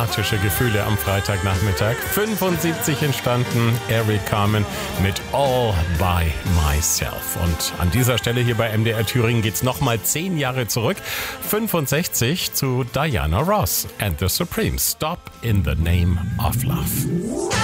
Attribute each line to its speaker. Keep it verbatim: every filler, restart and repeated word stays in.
Speaker 1: romantische Gefühle am Freitagnachmittag. fünfundsiebzig entstanden, Eric Carmen mit All by Myself. Und an dieser Stelle hier bei M D R Thüringen geht's nochmal zehn Jahre zurück. fünfundsechzig zu Diana Ross and the Supremes. Stop in the Name of Love.